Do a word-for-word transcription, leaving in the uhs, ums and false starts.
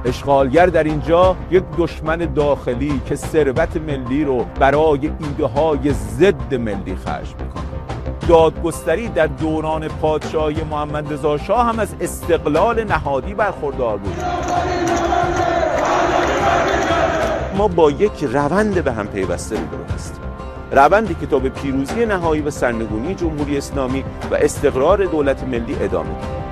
اشغالگر در اینجا یک دشمن داخلی که ثروت ملی رو برای ایده‌های ضد ملی خرج میکنه. دادگستری در دوران پادشاهی محمد رضا شاه هم از استقلال نهادی برخوردار بود. ما با یک روند به هم پیوسته روبرو هستیم، روندی که تا به پیروزی نهایی و سرنگونی جمهوری اسلامی و استقرار دولت ملی ادامه دارد.